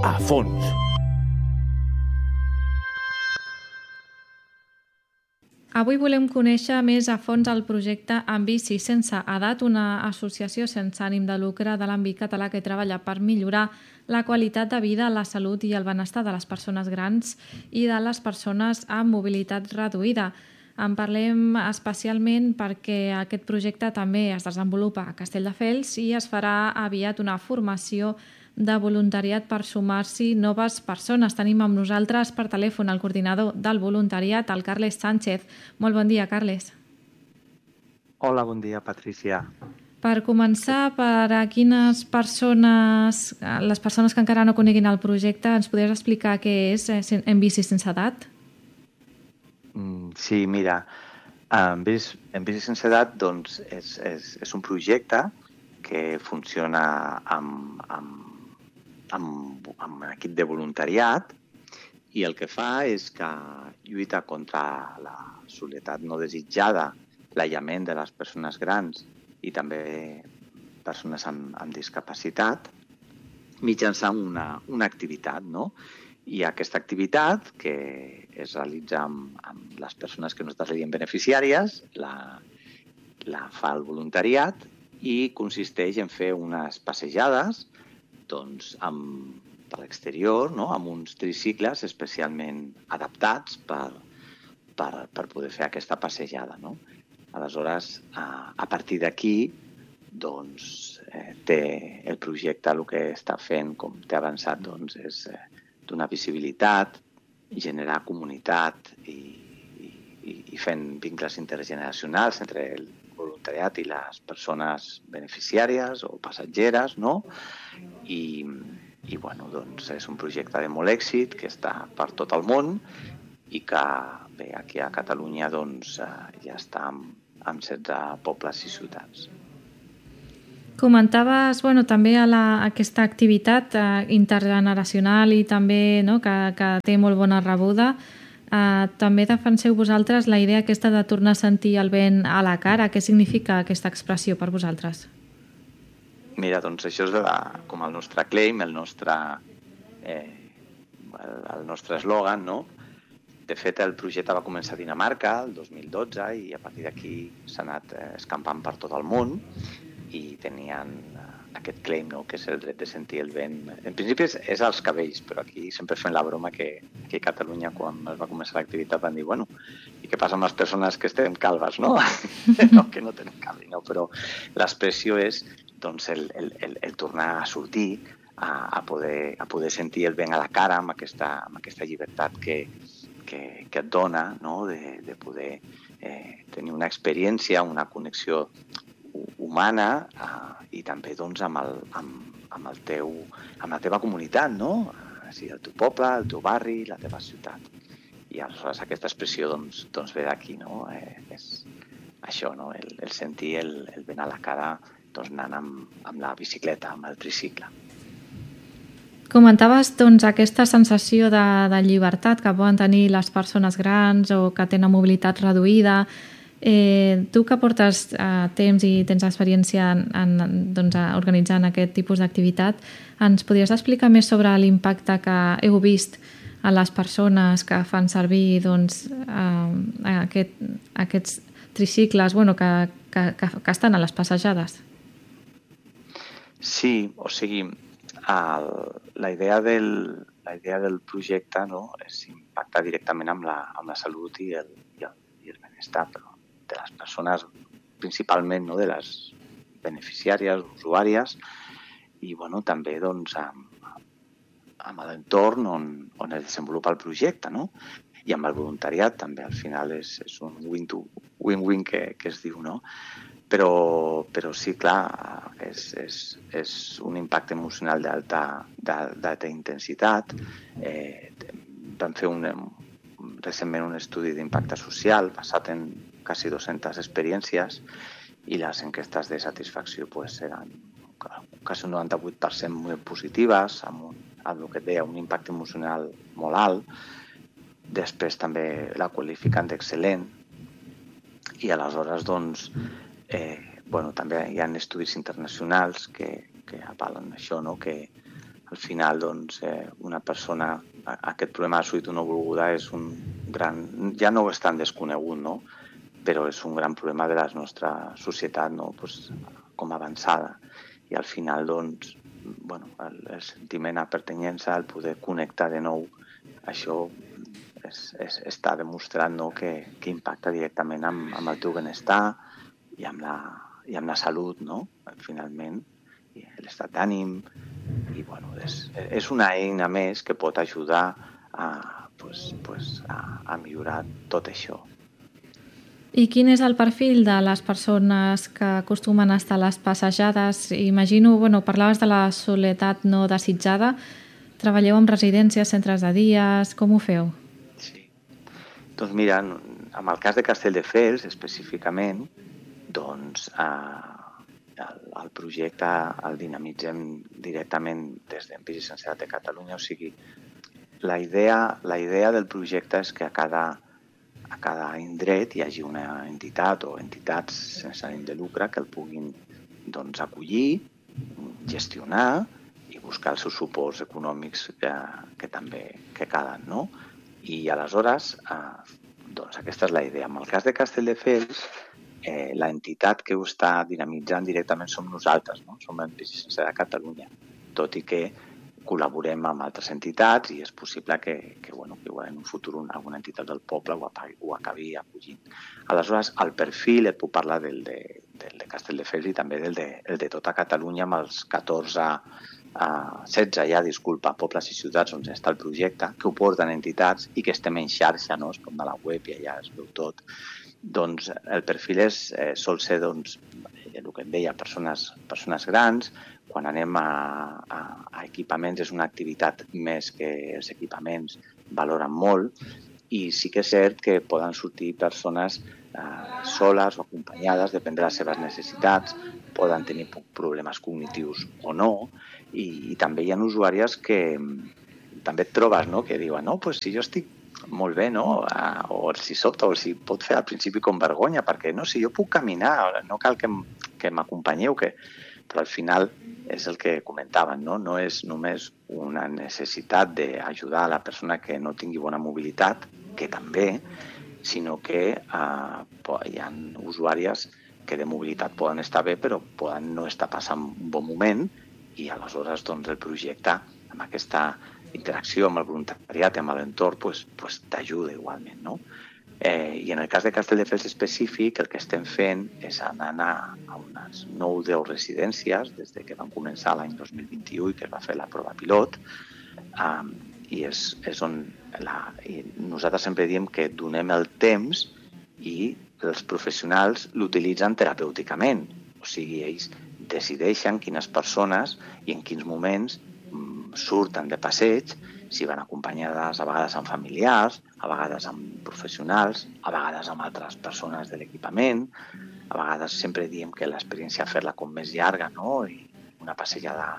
a fons. Avui volem conèixer més a fons el projecte En Bici Sense Edat, una associació sense ànim de lucre de l'àmbit català que treballa per millorar la qualitat de vida, la salut i el benestar de les persones grans i de les persones amb mobilitat reduïda. En parlem especialment perquè aquest projecte també es desenvolupa a Castelldefels i es farà aviat una formació de voluntariat per sumar-s'hi noves persones. Tenim amb nosaltres per telèfon el coordinador del voluntariat, el Carles Sánchez. Molt bon dia, Carles. Hola, bon dia, Patricia. Per començar, per a quines persones, les persones que encara no coneguin el projecte, ens podries explicar què és En Bici Sense Edat? Sí, mira, En Bici Sense Edat doncs, és un projecte que funciona amb un equip de voluntariat i el que fa és que lluita contra la soledat no desitjada, l'aïllament de les persones grans i també persones amb discapacitat mitjançant una activitat, no? I aquesta activitat, que es realitza amb les persones que nosaltres li diem beneficiàries, la fa el voluntariat i consisteix en fer unes passejades doncs, per l'exterior, no? Amb uns tricicles especialment adaptats per poder fer aquesta passejada, no? Aleshores, a partir d'aquí, doncs, el projecte el que està fent, com t'he avançat, doncs, és donar visibilitat, generar comunitat i fent vincles intergeneracionals entre el voluntariat i les persones beneficiàries o passatgeres, no? I bueno, doncs és un projecte de molt èxit que està per tot el món i que bé, aquí a Catalunya doncs, ja està en 16 pobles i ciutats. Comentaves també aquesta activitat intergeneracional i també que té molt bona rebuda. També defenseu vosaltres la idea aquesta de tornar a sentir el vent a la cara. Què significa aquesta expressió per vosaltres? Mira, doncs això és com el nostre claim, el nostre eslògan, no? De fet, el projecte va començar a Dinamarca el 2012 i a partir d'aquí s'ha anat escampant per tot el món i tenien aquest claim, no? Que és el dret de sentir el vent. En principi és als cabells, però aquí sempre fem la broma que aquí a Catalunya, quan es va començar l'activitat, van dir, bueno, i què passa amb les persones que estem calves, no? No, que no tenen cabell, no? Però l'expressió és doncs, el tornar a sortir, a poder sentir el vent a la cara amb aquesta llibertat que et dona, no? De poder tenir una experiència, una connexió humana i també doncs, amb la teva comunitat, no? sigui, el teu poble, el teu barri, la teva ciutat. I aleshores aquesta expressió doncs ve d'aquí, no? És això, no? El sentir el vent a la cara doncs, anant amb la bicicleta, amb el tricicle. Comentaves doncs, aquesta sensació de llibertat que poden tenir les persones grans o que tenen mobilitat reduïda. Tu que portes temps i tens experiència organitzant aquest tipus d'activitat, ens podries explicar més sobre l'impacte que heu vist a les persones que fan servir aquests tricicles que estan a les passejades? Sí, o sigui, la idea del projecte, no, és impactar directament amb la salut i el benestar de les persones, principalment, no, de les beneficiàries, usuàries, i bueno, també doncs, amb l'entorn on es desenvolupa el projecte, no? I amb el voluntariat també, al final és un win-win que es diu, no? Però sí, clar, és un impacte emocional d'alta intensitat. Vam fer recentment un estudi d'impacte social basat en quasi 200 experiències i les enquestes de satisfacció eren quasi un 98% molt positives, amb el que et deia, un impacte emocional molt alt. Després també la qualifiquen d'excel·lent i aleshores doncs també hi ha estudis internacionals que avalen això, no? Que al final, doncs, una persona, aquest problema de salut no volguda és un gran, ja no és tan desconegut, no? Però és un gran problema de la nostra societat, no? Pues, com avançada. I al final, doncs, bueno, el sentiment de pertinyença, el poder connectar de nou, això està demostrat, no? que impacta directament amb el teu benestar i amb la salut, no? Finalment, i l'estat d'ànim. I bueno, és una eina més que pot ajudar a millorar tot això. I quin és el perfil de les persones que acostumen a estar a les passejades? Imagino, parlaves de la soledat no desitjada. Treballeu amb residències, centres de dies, com ho feu? Sí. Doncs mira, en el cas de Castelldefels, específicament, doncs el projecte el dinamitzem directament des d'Empis i Sensedat de Catalunya. O sigui, la idea del projecte és que a cada indret hi hagi una entitat o entitats sense ànim de lucre que el puguin doncs, acollir, gestionar i buscar els seus suports econòmics que calen, no? I aleshores, doncs aquesta és la idea. En el cas de Castelldefels, l'entitat que ho està dinamitzant directament som nosaltres, no? Som Empis i Sensedat de Catalunya, tot i que col·laborem amb altres entitats i és possible que en un futur alguna entitat del poble ho acabi acollint. Aleshores, el perfil, et puc parlar del de Castelldefels i també el de tota Catalunya amb els 16 pobles i ciutats on està el projecte, que ho porten entitats i que estem en xarxa, no? Es pot anar a la web i allà es veu tot. Doncs el perfil sol ser, doncs, el que et deia, persones grans. Quan anem a equipaments és una activitat més que els equipaments valoren molt i sí que és cert que poden sortir persones soles o acompanyades, depèn de les seves necessitats, poden tenir problemes cognitius o no i també hi ha usuàries que també et trobes, no? Que diuen, no, pues si jo estic molt bé, no? O els hi sobta o els hi pot fer al principi com vergonya perquè no, si jo puc caminar, no cal que m'acompanyeu, però al final és el que comentaven, no? No és només una necessitat d'ajudar a la persona que no tingui bona mobilitat, que també, sinó que hi ha usuàries que de mobilitat poden estar bé però poden no estar passant un bon moment i aleshores doncs, el projecte amb aquesta interacció amb el voluntariat i amb l'entorn t'ajuda igualment, no? I en el cas de Castelldefels específic, el que estem fent és anar a unes 9 o 10 residències des que vam començar l'any 2021 i que es va fer la prova pilot, i és on nosaltres sempre diem que donem el temps i els professionals l'utilitzen terapèuticament. O sigui, ells decideixen quines persones i en quins moments surten de passeig, si van acompanyades a vegades amb familiars, a vegades amb professionals, a vegades amb altres persones de l'equipament. A vegades sempre diem que l'experiència fer-la com més llarga, no? I una passejada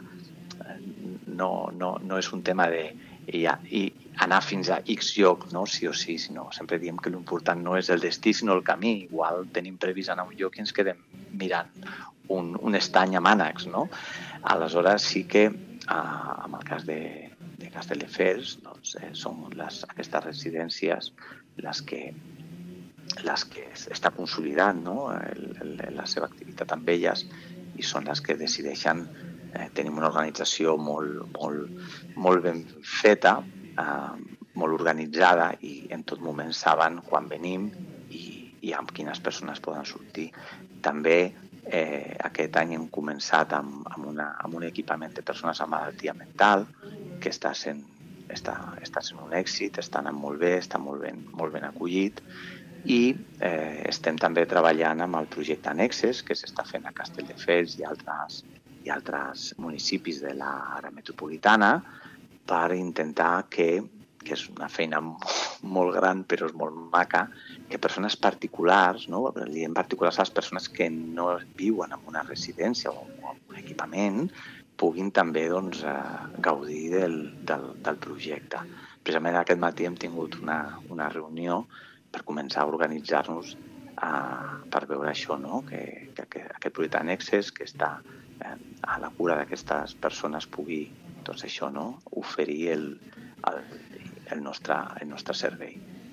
no és un tema de anar fins a X lloc, no? Sí o sí, sinó sempre diem que l'important no és el destí, sinó el camí. Igual tenim previst anar a un lloc i ens quedem mirant un estany amb ànecs, no? Aleshores sí que, en el cas de Castelldefels, doncs, són aquestes residències les que està consolidant, no? La seva activitat amb elles i són les que decideixen. Tenim una organització molt ben feta, molt organitzada i en tot moment saben quan venim i amb quines persones poden sortir. També aquest any hem començat amb un equipament de persones amb malaltia mental que està sent un èxit, està anant molt bé, està molt ben acollit i estem també treballant amb el projecte Annexes que s'està fent a Castelldefels i altres municipis de l'àrea metropolitana per intentar que és una feina molt gran però és molt maca, que persones particulars, no? En particular les persones que no viuen en una residència o un equipament, puguin també gaudir del projecte. Precisament aquest matí hem tingut una reunió per començar a organitzar-nos per veure això, no? Que aquest projecte Annexes, que està a la cura d'aquestes persones pugui, doncs això, no? Oferir el nostre servei.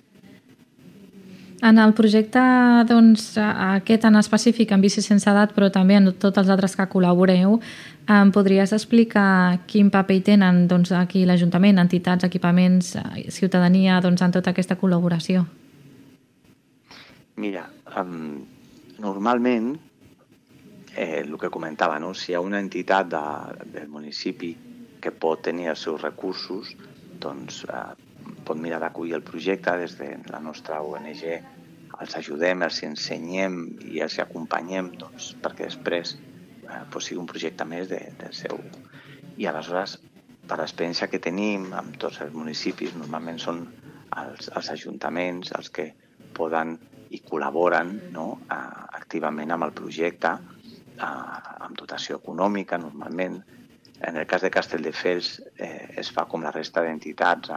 En el projecte, doncs, aquest en específic, en Bici Sense Edat, però també en tots els altres que col·laboreu, em podries explicar quin paper hi tenen, doncs, aquí l'Ajuntament, entitats, equipaments, ciutadania, doncs, en tota aquesta col·laboració? Mira, normalment, el que comentava, no? Si hi ha una entitat del municipi que pot tenir els seus recursos, doncs pot mirar d'acollir el projecte des de la nostra ONG, els ajudem, els ensenyem i els acompanyem, doncs, perquè després sigui un projecte més del seu. I aleshores, per l'experiència que tenim amb tots els municipis, normalment són els ajuntaments els que poden i col·laboren, no? Activament amb el projecte, amb dotació econòmica, normalment. En el cas de Castelldefels es fa com la resta d'entitats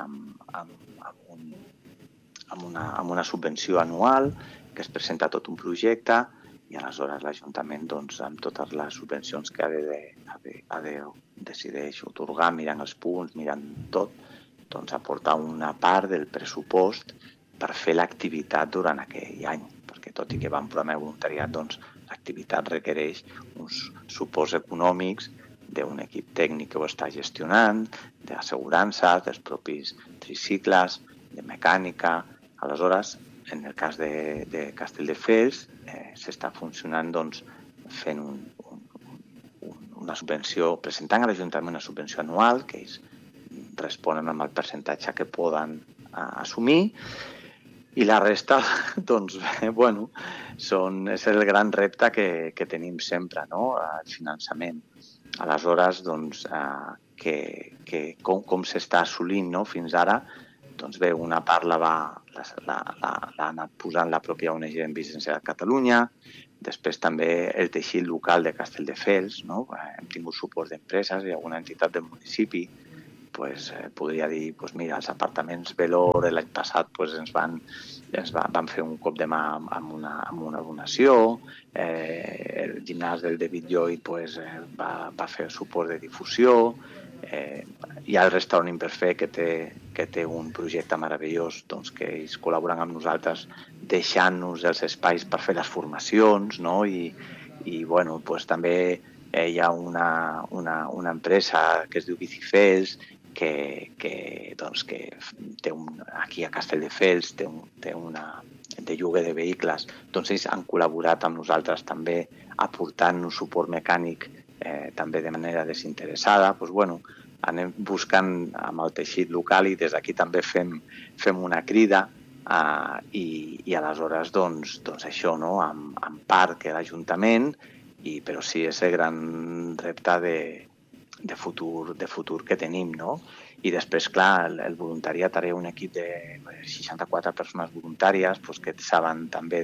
amb una subvenció anual que es presenta tot un projecte i aleshores l'Ajuntament, doncs, amb totes les subvencions que decideix otorgar, mirant els punts, mirant tot, doncs aportar una part del pressupost per fer l'activitat durant aquell any, perquè tot i que va en programa de voluntariat, doncs l'activitat requereix uns suports econòmics d'un equip tècnic que ho està gestionant, d'assegurances, dels propis tricicles, de mecànica. Aleshores, en el cas de Castelldefels, s'està funcionant, doncs, fent una subvenció, presentant a l'Ajuntament una subvenció anual, que ells responen amb el percentatge que poden assumir, i la resta, doncs, bueno, és el gran repte que tenim sempre, no?, el finançament. Aleshores, doncs, com s'està assolint, no?, fins ara, doncs bé, una part l'ha anat posant la pròpia ONG en Bici Sense Edat Catalunya, després també el teixit local de Castelldefels, no? Hem tingut suport d'empreses i alguna entitat del municipi, podria dir, mira, els apartaments Velor l'any passat ens van fer un cop de mà amb una donació, el gimnàs del David Lloyd va fer suport de difusió, hi ha el restaurant Imperfect que té un projecte meravellós, doncs, que ells col·laboren amb nosaltres deixant-nos els espais per fer les formacions, no? I bueno, també hi ha una empresa que es diu Bicifels que té aquí a Castelldefels té una de lloguer de vehicles, doncs ells han col·laborat amb nosaltres també aportant-nos suport mecànic també de manera desinteressada. Doncs bueno, anem buscant amb el teixit local i des d'aquí també fem una crida i aleshores doncs això, no? En part que l'Ajuntament, però sí és el gran repte de futur que tenim, no? I després, clar, el voluntariat, ara hi ha un equip de 64 persones voluntàries que saben també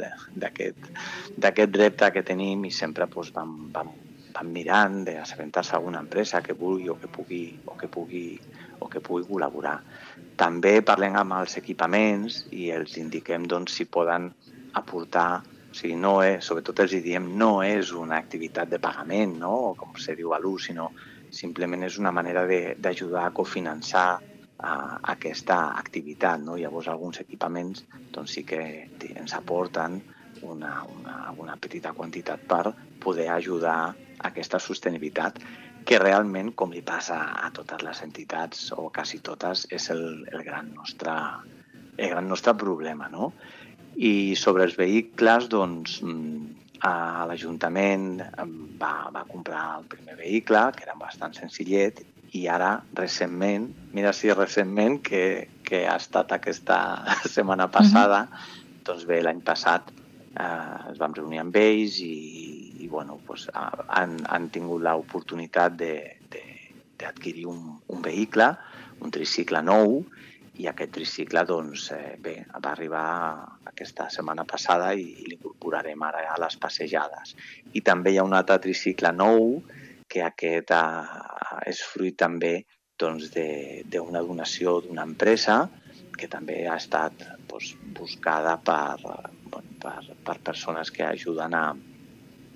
d'aquest repte que tenim i sempre vam mirant d'assabentar-se alguna empresa que vulgui o que pugui col·laborar. També parlem amb els equipaments i els indiquem si poden aportar, o sigui, sobretot els diem, no és una activitat de pagament, no? Com se diu a l'ús, sinó simplement és una manera d'ajudar a cofinançar aquesta activitat, no? Llavors, alguns equipaments sí que ens aporten una petita quantitat per poder ajudar a aquesta sostenibilitat, que realment, com li passa a totes les entitats, o quasi totes, és el gran nostre problema, no? I sobre els vehicles, doncs, l'Ajuntament va comprar el primer vehicle, que era bastant senzillet, i ara, recentment, que ha estat aquesta setmana passada, doncs bé, l'any passat ens vam reunir amb ells i bueno, han tingut l'oportunitat d'adquirir un vehicle, un tricicle nou, i aquest tricicle va arribar aquesta setmana passada i l'incorporarem ara a les passejades. I també hi ha un altre tricicle nou, que aquest és fruit també d'una donació d'una empresa que també ha estat buscada per persones que ajuden a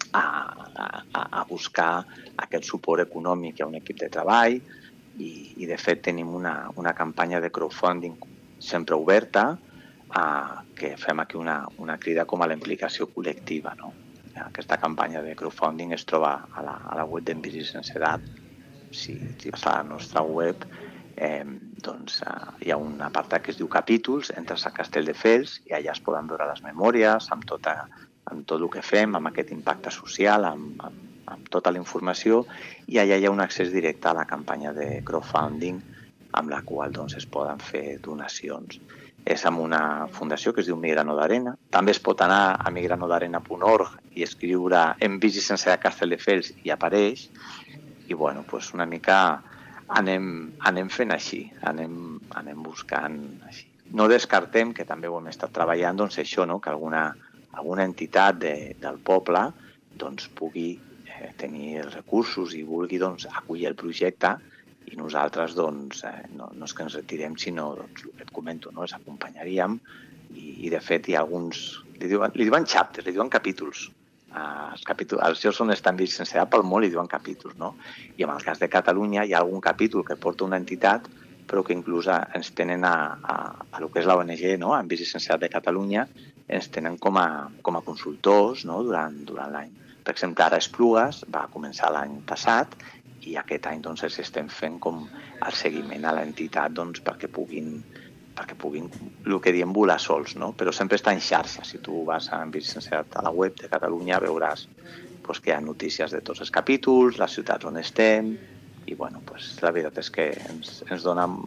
a buscar aquest suport econòmic. Hi ha un equip de treball i de fet, tenim una campanya de crowdfunding sempre oberta, que fem aquí una crida com a la implicació col·lectiva, no? Aquesta campanya de crowdfunding es troba a la web d'Envisi Sense Edat. Si vas a la nostra web, doncs hi ha un apartat que es diu capítols, entres a Castelldefels i allà es poden veure les memòries amb tot el que fem, amb aquest impacte social, amb tota la informació, i allà hi ha un accés directe a la campanya de crowdfunding amb la qual es poden fer donacions. És amb una fundació que es diu Migrano d'Arena. També es pot anar a migranodarena.org i escriure Envisi Sense Edat Castelldefels i apareix. I bueno, una mica anem fent així, anem buscant així. No descartem, que també ho hem estat treballant, això, no? Que alguna entitat del poble pugui tenir recursos i vulgui acollir el projecte, i nosaltres no és que ens retirem, sinó el que et comento, els acompanyaríem, i de fet hi ha alguns, li diuen chapters, li diuen capítols. Els jocs on estan Envisi Sense Edat pel món li diuen capítols, no? I en el cas de Catalunya hi ha algun capítol que porta una entitat, però que inclús ens tenen a el que és l'ONG, no? A Envisi Sense Edat de Catalunya, ens tenen com a consultors, no? Durant l'any. Per exemple, ara Esplugues va començar l'any passat i aquest any els estem fent com el seguiment a l'entitat perquè puguin, el que diem, volar sols, no? Però sempre està en xarxa. Si tu vas a Envisi Sense Edat a la web de Catalunya veuràs que hi ha notícies de tots els capítols, les ciutats on estem, i la veritat és que ens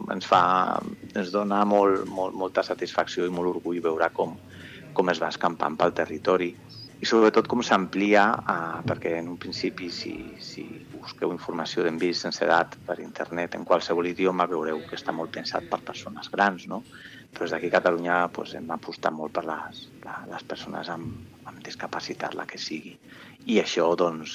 dona molta satisfacció i molt orgull veure com es va escampant pel territori. I sobretot com s'amplia, perquè en un principi, si busqueu informació d'Envisi Sense Edat per internet en qualsevol idioma, veureu que està molt pensat per persones grans, no? Però des d'aquí a Catalunya hem apostat molt per les persones amb discapacitat, la que sigui. I això,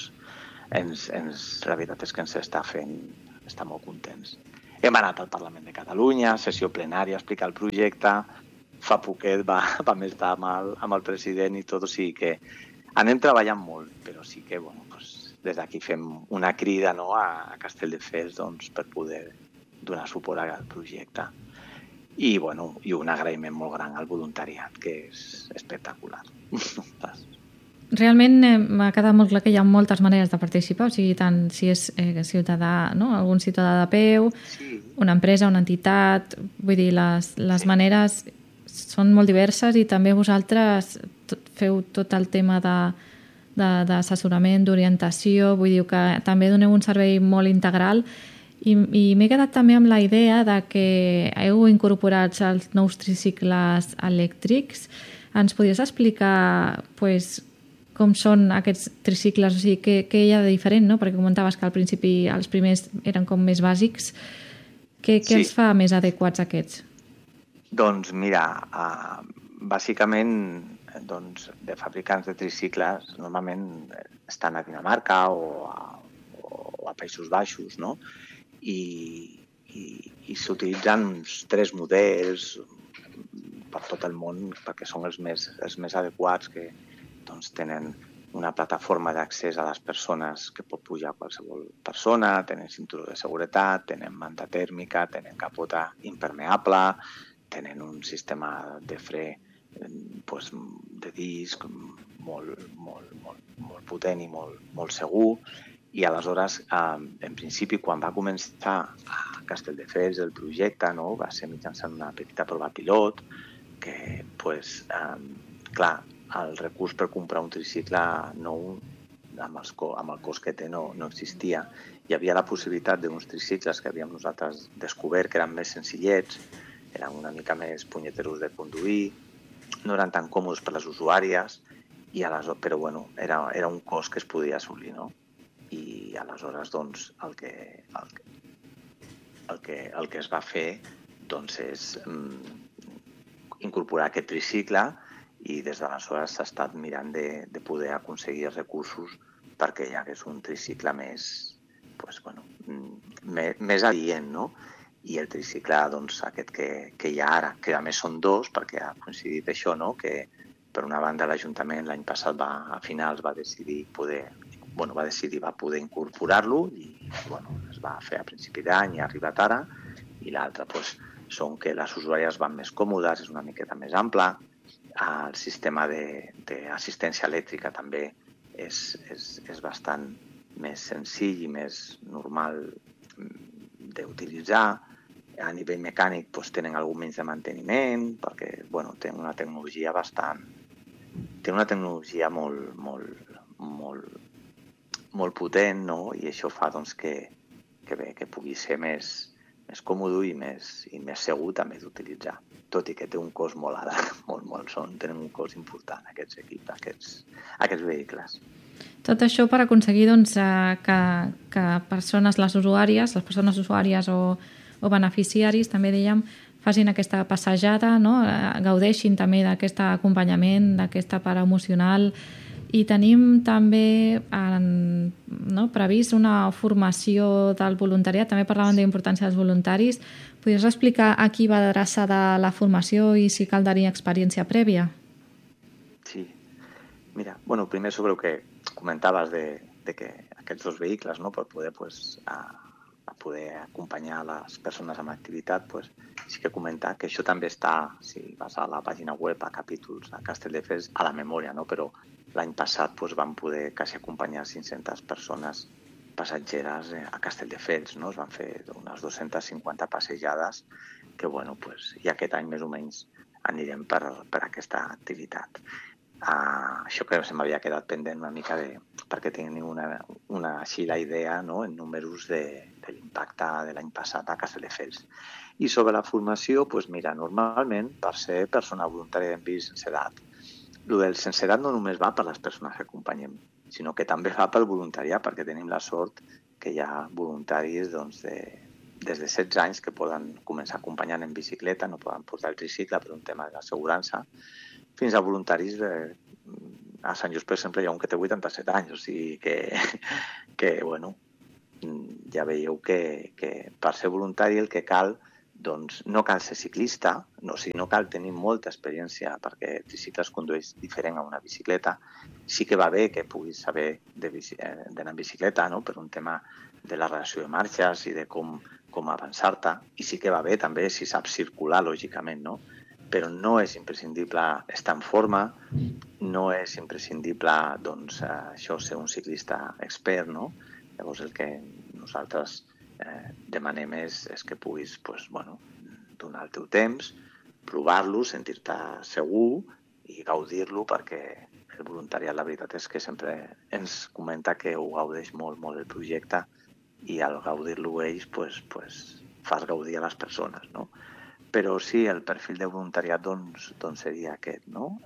la veritat és que ens està fent estar molt contents. Hem anat al Parlament de Catalunya, sessió plenària, a explicar el projecte. Fa poquet vam estar amb el president i tot, o sigui que anem treballant molt, però sí que des d'aquí fem una crida a Castelldefels per poder donar suport al projecte. I un agraïment molt gran al voluntariat, que és espectacular. Realment m'ha quedat molt clar que hi ha moltes maneres de participar, o sigui, tant si és ciutadà, no? Algun ciutadà de peu, sí. Una empresa, una entitat, vull dir, les maneres són molt diverses i també vosaltres feu tot el tema d'assessorament, d'orientació, vull dir que també doneu un servei molt integral i m'he quedat també amb la idea de que heu incorporat els nous tricicles elèctrics. Ens podries explicar com són aquests tricicles, o sigui, què hi ha de diferent, no? Perquè comentaves que al principi els primers eren com més bàsics. Què els fa més adequats aquests? Doncs mira, bàsicament de fabricants de tricicles normalment estan a Dinamarca o a Països Baixos, no? I s'utilitzen uns 3 models per tot el món perquè són els més adequats, que tenen una plataforma d'accés a les persones que pot pujar qualsevol persona, tenen cinturó de seguretat, tenen manta tèrmica, tenen capota impermeable, tenen un sistema de fre de disc molt potent i molt segur. I aleshores, en principi, quan va començar a Castelldefels el projecte, va ser mitjançant una petita prova pilot, que, clar, el recurs per comprar un tricicle nou amb el cost que té no existia. Hi havia la possibilitat d'uns tricicles que havíem nosaltres descobert que eren més senzillets, eren una mica més punyeteros de conduir, no eren tan còmodes per les usuàries, però era un cost que es podia assolir, no? I aleshores el que es va fer és incorporar aquest tricicle, i des d'aleshores s'ha estat mirant de poder aconseguir recursos perquè hi hagués un tricicle més adient, no? I el tricicle aquest que hi ha ara, que a més són 2, perquè ha coincidit això, no? Que per una banda, l'Ajuntament l'any passat a finals va poder incorporar-lo i es va fer a principi d'any i ha arribat ara. I l'altra són que les usuàries van més còmodes, és una miqueta més ample. El sistema d'assistència elèctrica també és bastant més senzill i més normal d'utilitzar. A nivell mecànic tenen algun menys de manteniment perquè tenen una tecnologia molt potent, no? I això fa que pugui ser més còmode i més segur també d'utilitzar, tot i que té un cost molt alt, tenen un cost important aquests equips, aquests vehicles. Tot això per aconseguir que les persones usuàries o beneficiaris, també dèiem, facin aquesta passejada, no? Gaudeixin també d'aquest acompanyament, d'aquesta part emocional. I tenim també previst una formació del voluntariat. També parlaven de la importància dels voluntaris. Podries explicar a qui va adreçada la formació i si cal tenir experiència prèvia? Sí. Mira, primer sobre el que comentaves de que aquests dos vehicles, no, per poder poder acompanyar les persones amb activitat, sí que comentar que això també està, si vas a la pàgina web, a capítols de Castelldefels, a la memòria, no? Però l'any passat vam poder quasi acompanyar 500 persones passatgeres a Castelldefels, no? Es van fer unes 250 passejades que, i aquest any més o menys anirem per aquesta activitat. Això que se m'havia quedat pendent una mica perquè teniu així la idea, no? En números de l'impacte de l'any passat a Castelldefels. I sobre la formació, mira, normalment per ser persona voluntària en BIS sense edat, el del sense edat no només va per les persones que acompanyem, sinó que també va pel voluntariat, perquè tenim la sort que hi ha voluntaris des de 16 anys que poden començar acompanyant en bicicleta, no poden portar el tricicle per un tema de l'assegurança, fins a voluntaris a Sant Just, per exemple, hi ha un que té 87 anys, o sigui que ja veieu que per ser voluntari el que cal, no cal ser ciclista, no cal tenir molta experiència perquè el tricicle es condueix diferent a una bicicleta. Sí que va bé que puguis saber d'anar en bicicleta, no? Per un tema de la relació de marxes i de com avançar-te, i sí que va bé també si saps circular, lògicament, no? Però no és imprescindible estar en forma, no és imprescindible això ser un ciclista expert, no? Llavors el que nosaltres demanem és que puguis donar el teu temps, provar-lo, sentir-te segur i gaudir-lo, perquè el voluntariat la veritat és que sempre ens comenta que ho gaudeix molt, molt el projecte i al gaudir-lo ells fas gaudir a les persones, no? Però sí, el perfil de voluntariat seria aquest, no?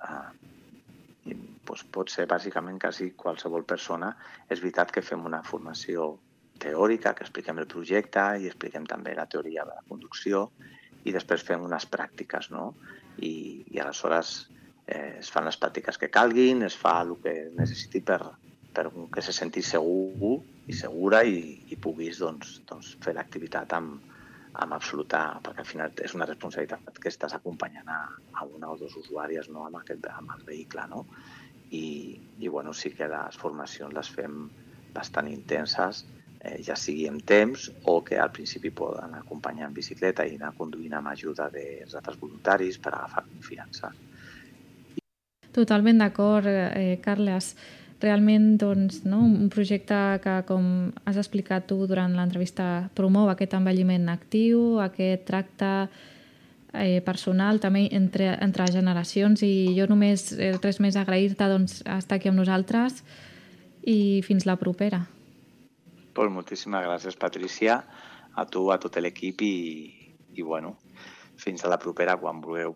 Pot ser bàsicament quasi qualsevol persona. És veritat que fem una formació teòrica, que expliquem el projecte i expliquem també la teoria de la conducció i després fem unes pràctiques, no? I aleshores es fan les pràctiques que calguin, es fa el que es necessiti per que se senti segur i segura i puguis fer l'activitat amb absoluta, perquè al final és una responsabilitat que estàs acompanyant a una o dos usuàries, no? amb el vehicle, no? I sí que les formacions les fem bastant intenses, ja sigui en temps o que al principi poden acompanyar en bicicleta i anar conduint amb ajuda dels altres voluntaris per agafar confiança. Totalment d'acord, Carles. Realment, un projecte que, com has explicat tu durant l'entrevista, promou aquest envelliment actiu, aquest tracte personal també entre generacions, i jo només res més agrair-te estar aquí amb nosaltres i fins la propera. Moltíssimes gràcies, Patricia, a tu, a tot l'equip i fins a la propera, quan vulgueu,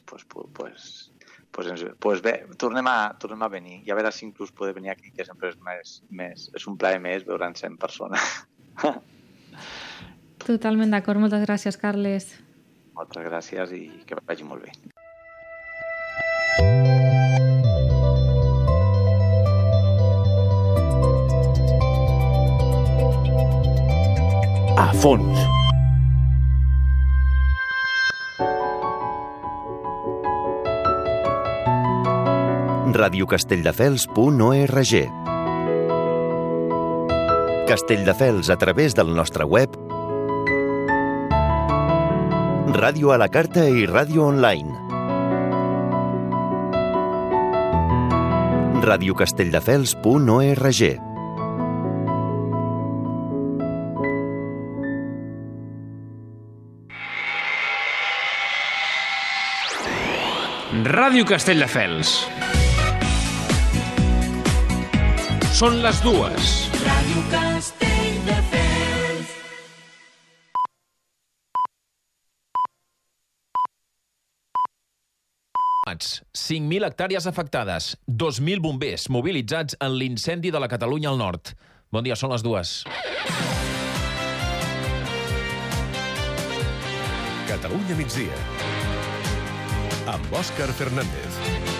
bé, tornem a venir. Ja veràs si inclús poder venir aquí, que sempre és un plaer més veure'ns en persona. Totalment d'acord. Moltes gràcies, Carles. Moltes gràcies i que vagi molt bé. A fons. radiocastelldefels.org. Castelldefels a través del nostre web, ràdio a la carta i ràdio online. radiocastelldefels.org. Ràdio Castelldefels. Són les 2. Ràdio Castelldefels. Mats, 5.000 hectàrees afectades, 2.000 bombers mobilitzats en l'incendi de la Catalunya al nord. Bon dia, són les 2. Catalunya migdia, amb Òscar Fernández.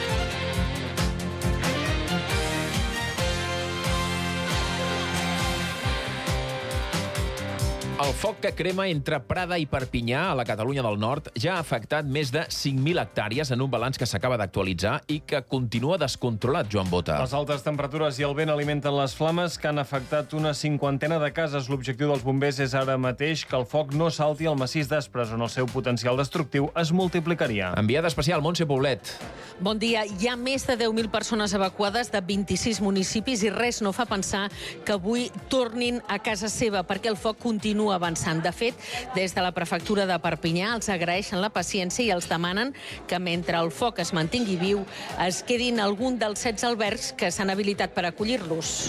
El foc que crema entre Prada i Perpinyà, a la Catalunya del Nord, ja ha afectat més de 5.000 hectàrees en un balanç que s'acaba d'actualitzar i que continua descontrolat, Joan Bota. Les altes temperatures i el vent alimenten les flames que han afectat una 50ena de cases. L'objectiu dels bombers és ara mateix que el foc no salti al massís d'Aspres, on el seu potencial destructiu es multiplicaria. Enviada especial, Montse Poblet. Bon dia. Hi ha més de 10.000 persones evacuades de 26 municipis i res no fa pensar que avui tornin a casa seva, perquè el foc continua avançant. De fet, des de la prefectura de Perpinyà els agraeixen la paciència i els demanen que mentre el foc es mantingui viu es quedin algun dels 16 albergs que s'han habilitat per acollir-los.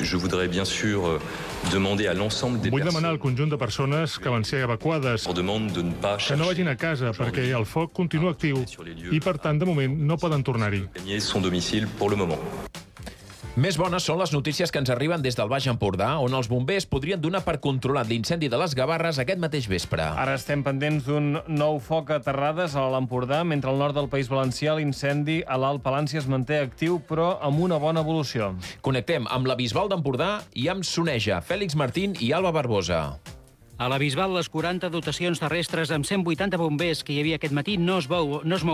Vull demanar al conjunt de persones que van ser evacuades que no vagin a casa perquè el foc continua actiu i, per tant, de moment no poden tornar-hi. Més bones són les notícies que ens arriben des del Baix Empordà, on els bombers podrien donar per controlat l'incendi de les Gavarres aquest mateix vespre. Ara estem pendents d'un nou foc a Terrades, a l'Empordà, mentre al nord del País Valencià l'incendi a l'Alt Palància es manté actiu, però amb una bona evolució. Connectem amb la Bisbal d'Empordà i amb Soneja, Fèlix Martín i Alba Barbosa. A la Bisbal, les 40 dotacions terrestres amb 180 bombers que hi havia aquest matí no es mouen